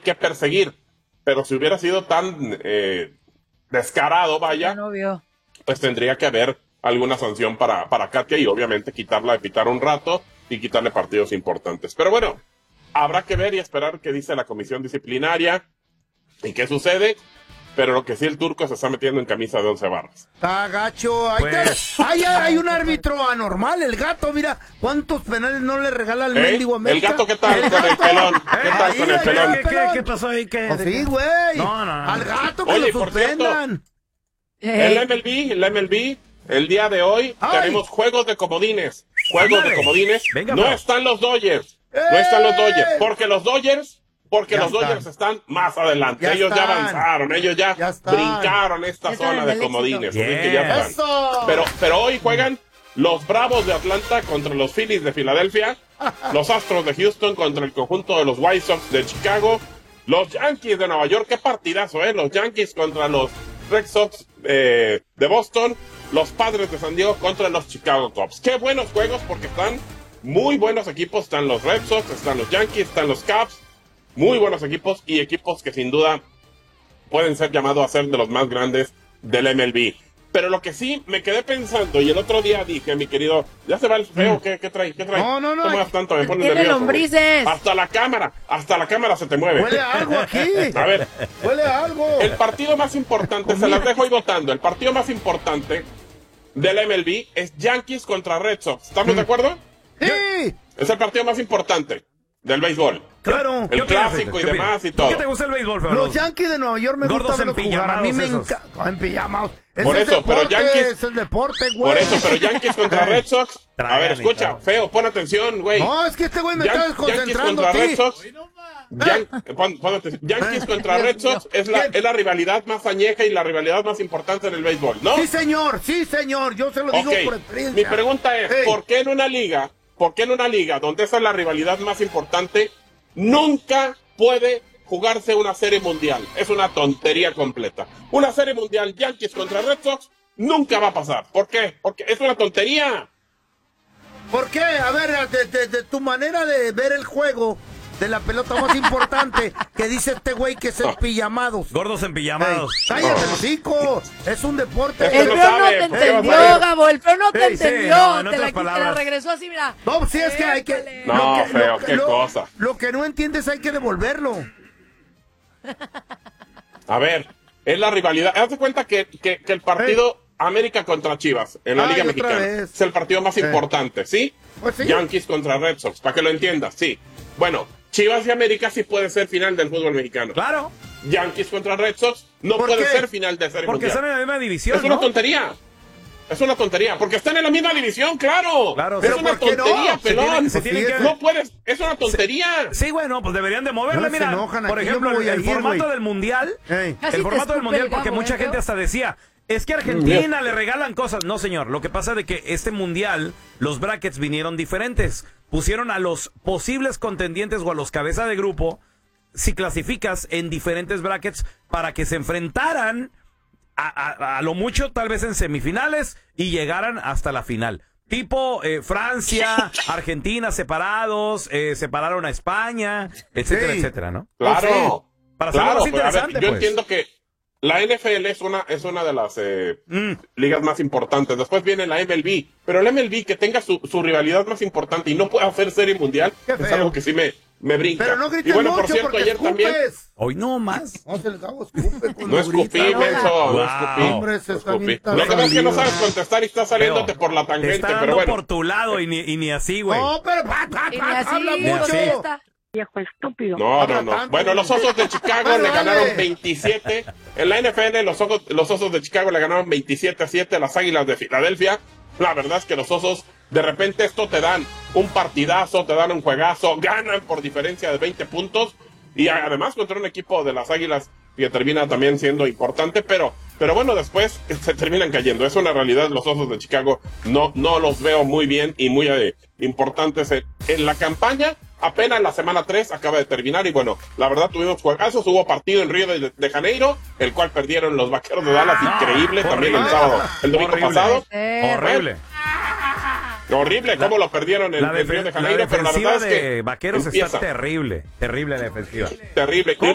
que perseguir. Pero si hubiera sido tan descarado, vaya, pues tendría que haber alguna sanción para Katia y obviamente quitarla de pitar un rato y quitarle partidos importantes. Pero bueno, habrá que ver y esperar qué dice la comisión disciplinaria y qué sucede. Pero lo que sí, el turco se está metiendo en camisa de 11 barras. Está gacho. Hay un árbitro anormal, el gato, mira. ¿Cuántos penales no le regala al mendigo América? ¿El gato qué tal con el pelón? ¿Qué tal con el pelón? ¿Qué pasó ahí? Sí, güey. No. Al gato que Oye, lo suspendan. El MLB, el día de hoy tenemos juegos de comodines. De comodines. Venga, no están los Dodgers. Porque los Dodgers están más adelante. Ellos ya avanzaron, ellos ya brincaron esta zona de comodines. Así que ya están. Pero hoy juegan los Bravos de Atlanta contra los Phillies de Filadelfia, los Astros de Houston contra el conjunto de los White Sox de Chicago, los Yankees de Nueva York, qué partidazo, los Yankees contra los Red Sox de Boston, los Padres de San Diego contra los Chicago Cubs. Qué buenos juegos porque están muy buenos equipos, están los Red Sox, están los Yankees, están los Cubs. Muy buenos equipos y equipos que sin duda pueden ser llamados a ser de los más grandes del MLB. Pero lo que sí me quedé pensando y el otro día dije, mi querido, ¿ya se va el feo? ¿Qué trae? No. ¿Cómo vas tanto? Me pone Tiene nervioso. lombrices. Hasta la cámara se te mueve. Huele a algo aquí. A ver. Huele a algo. El partido más importante, se las dejo ahí votando, el partido más importante del MLB es Yankees contra Red Sox. ¿Estamos de acuerdo? Sí. Es el partido más importante del béisbol. Claro. El clásico y demás y todo. ¿Qué te gusta el béisbol, Fernando? Los Yankees de Nueva York me gusta verlos jugar. A mí me encanta. En pijamados. Por eso, pero Yankees... Es el deporte, güey. Por eso, pero Yankees contra Red Sox... A ver, escucha, feo, pon atención, güey. No, es que este güey me está desconcentrando. Yankees contra Red Sox... Yankees contra Red Sox es la rivalidad más añeja y la rivalidad más importante en el béisbol, ¿no? Sí, señor. Yo se lo digo por experiencia. Mi pregunta es, ¿por qué en una liga donde esa es la rivalidad más importante, nunca puede jugarse una serie mundial? Es una tontería completa. Una serie mundial Yankees contra Red Sox nunca va a pasar. ¿Por qué? Porque es una tontería. ¿Por qué? A ver, de tu manera de ver el juego de la pelota más importante que dice este güey que es empillamados. Gordos empillamados. Cállate, hocico. Es un deporte. El Feo no te entendió, Gabo. El Feo no te entendió. Te la regresó así, mira. No, sí, es que hay que... No, Feo, qué cosa. Lo que no entiendes hay que devolverlo. A ver, es la rivalidad. Haz de cuenta que el partido América contra Chivas en la Liga Mexicana es el partido más importante, ¿sí? Pues sí. Yankees contra Red Sox, para que lo entiendas, sí. Bueno, Chivas y América sí puede ser final del fútbol mexicano. Claro. Yankees contra Red Sox no puede ser final de serie mundial. Porque están en la misma división, Es una tontería. Es una tontería, porque están en la misma división, claro. pero es una tontería, pelón. No puedes, es una tontería. Sí, bueno, pues deberían de moverle, mira. Por ejemplo, el formato del mundial. El formato del mundial, porque mucha gente hasta decía, es que a Argentina le regalan cosas. No, señor, lo que pasa es de que este mundial, los brackets vinieron diferentes. Pusieron a los posibles contendientes o a los cabeza de grupo, si clasificas, en diferentes brackets para que se enfrentaran a lo mucho, tal vez en semifinales y llegaran hasta la final. Tipo Francia, Argentina separados, separaron a España, etcétera, etcétera, ¿no? Claro. Para hacerlo más interesante, yo entiendo que la NFL es una de las ligas más importantes. Después viene la MLB. Pero la MLB que tenga su rivalidad más importante y no pueda hacer serie mundial es algo que sí me brinca. Pero no grites y bueno, por mucho cierto, porque ayer escupes. también... Hoy no más. No se les hago escupe. No escupí, menso. No escupí. Hombre, se está bien. Lo que pasa es que no sabes contestar y estás saliéndote por la Te tangente, está pero dando bueno. por tu lado y ni así, güey. No, pero habla mucho. Viejo estúpido. No. Bueno, los Osos de Chicago le ganaron 27. En la NFL, los Osos de Chicago le ganaron 27-7 a las Águilas de Filadelfia. La verdad es que los Osos, de repente esto te dan un partidazo, te dan un juegazo, ganan por diferencia de 20 puntos. Y además contra un equipo de las Águilas que termina también siendo importante, pero bueno, después se terminan cayendo. Es una realidad, los Osos de Chicago no los veo muy bien y muy importantes en la campaña. Apenas la semana 3 acaba de terminar y bueno, la verdad tuvimos juegazos, hubo partido en Río de Janeiro, el cual perdieron los Vaqueros de Dallas, increíble, también el sábado, el domingo pasado. Horrible, cómo lo perdieron en Río de Janeiro, pero la verdad es que Vaqueros está terrible la defensiva. Terrible.